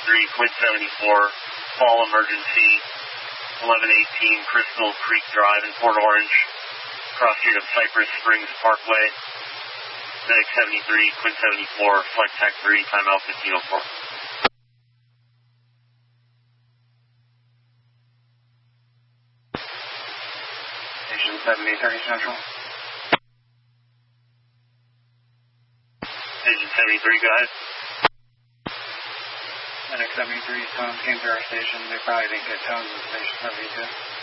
Quint 74, fall emergency, 1118 Crystal Creek Drive in Port Orange, cross street of Cypress Springs Parkway. Medic 73, Quint 74, flight tech 3, timeout 1504. Station 7030 Central. Station 73, go ahead. Medic 73, tones came to our station. They probably didn't get tones at Station 72.